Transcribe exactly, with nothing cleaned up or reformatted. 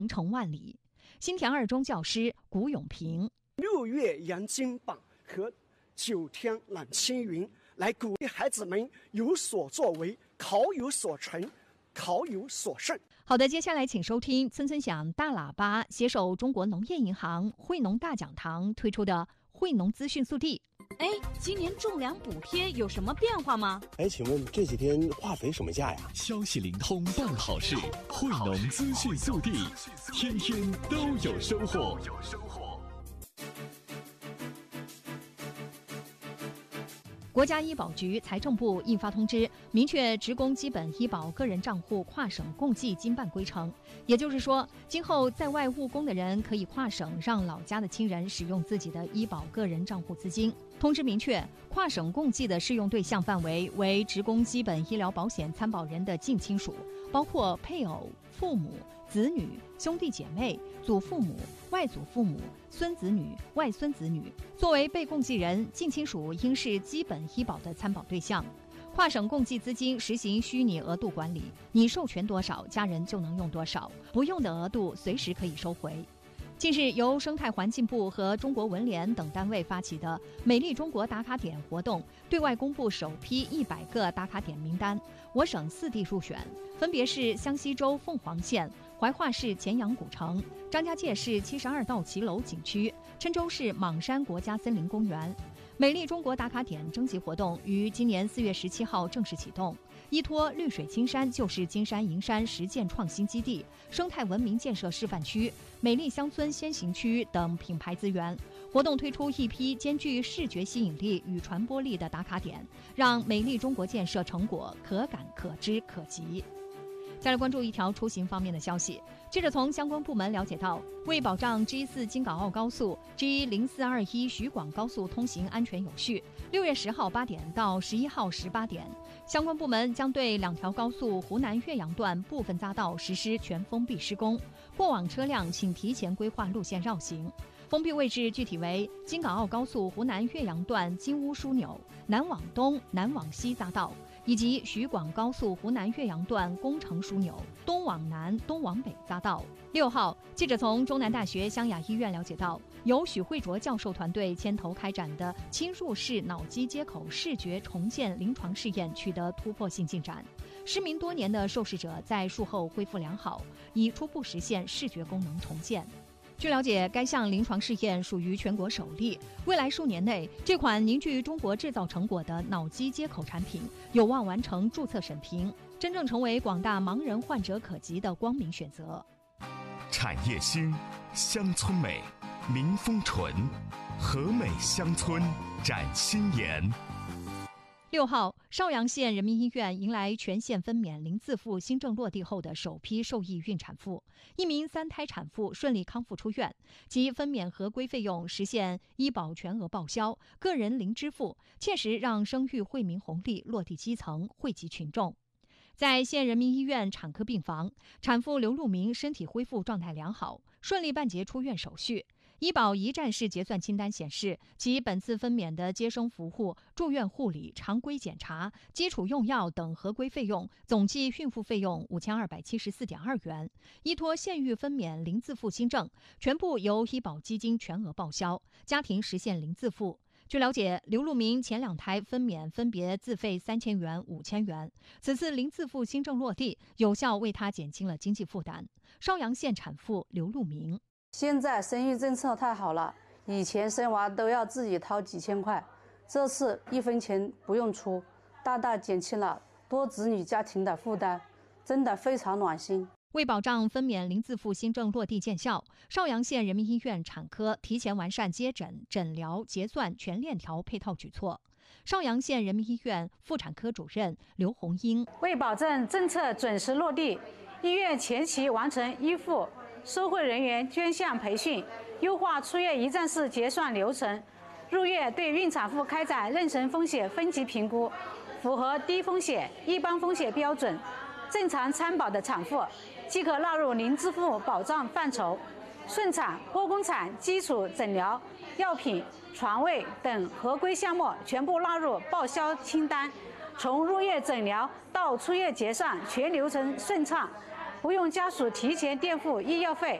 程万里。新田二中教师古永平： 六月阳金榜和九天揽青云，来鼓励孩子们有所作为，考有所成，考有所胜。 好的，接下来请收听村村响大喇叭携手中国农业银行惠农大讲堂推出的惠农资讯速递。 哎，今年种粮补贴有什么变化吗？ 哎，请问这几天化肥什么价呀？ 消息灵通办好事，惠农资讯速递，天天都有收获。 国家医保局、财政部印发通知，明确职工基本医保个人账户跨省共计经办规程。也就是说，今后在外务工的人可以跨省让老家的亲人使用自己的医保个人账户资金。通知明确，跨省共计的适用对象范围为职工基本医疗保险参保人的近亲属，包括配偶、父母、子女、兄弟姐妹、祖父母、外祖父母、孙子女、外孙子女。作为被共计人，近亲属应是基本医保的参保对象。跨省共计资金实行虚拟额度管理，你授权多少，家人就能用多少，不用的额度随时可以收回。近日，由生态环境部和中国文联等单位发起的“美丽中国打卡点”活动，对外公布首批一百个打卡点名单。我省四地入选，分别是湘西州凤凰县、怀化市乾阳古城、张家界市七十二道骑楼景区、郴州市莽山国家森林公园。美丽中国打卡点征集活动于今年四月十七号正式启动，依托绿水青山就是金山银山实践创新基地、生态文明建设示范区、美丽乡村先行区等品牌资源，活动推出一批兼具视觉吸引力与传播力的打卡点，让美丽中国建设成果可感可知可及。再来关注一条出行方面的消息。记者从相关部门了解到，为保障 G 四 京港澳高速、G 零四二一徐广高速通行安全有序，六月十号八点到十一号十八点，相关部门将对两条高速湖南岳阳段部分匝道实施全封闭施工，过往车辆请提前规划路线绕行。封闭位置具体为京港澳高速湖南岳阳段金乌枢纽、南往东、南往西匝道，以及徐广高速湖南岳阳段工程枢纽、东往南、东往北匝道。六号，记者从中南大学湘雅医院了解到，由许慧卓教授团队牵头开展的侵入式脑机接口视觉重建临床试验取得突破性进展，失明多年的受试者在术后恢复良好，已初步实现视觉功能重建。据了解，该项临床试验属于全国首例，未来数年内，这款凝聚中国制造成果的脑机接口产品有望完成注册审评，真正成为广大盲人患者可及的光明选择。 产业兴，乡村美，民风纯，和美乡村展新颜。 六号，邵阳县人民医院迎来全县分娩零自付新政落地后的首批受益孕产妇，一名三胎产妇顺利康复出院，其分娩合规费用实现医保全额报销，个人零支付，切实让生育惠民红利落地基层，惠及群众。在县人民医院产科病房，产妇刘路明身体恢复状态良好，顺利办结出院手续。医保一站式结算清单显示，其本次分娩的接生服务、住院护理、常规检查、基础用药等合规费用总计孕妇费用五千二百七十四点二元。依托县域分娩零自付新政，全部由医保基金全额报销，家庭实现零自付。据了解，刘路明前两胎分娩分别自费三千元、五千元，此次零自付新政落地，有效为他减轻了经济负担。邵阳县产妇刘路明： 现在生育政策太好了，以前生娃都要自己掏几千块，这次一分钱不用出，大大减轻了多子女家庭的负担，真的非常暖心。 为保障分娩零自付新政落地见效，邵阳县人民医院产科提前完善接诊、诊疗、结算全链条配套举措。邵阳县人民医院妇产科主任刘红英： 为保证政策准时落地，医院前期完成医妇、收惠人员专项培训，优化出院一站式结算流程，入院对孕产妇开展妊娠风险分级评估，符合低风险、一般风险标准，正常参保的产妇即可纳入零支付保障范畴，顺产、剖宫产基础诊疗、药品、床位等合规项目全部纳入报销清单，从入院诊疗到出院结算全流程顺畅， 不用家属提前垫付医药费。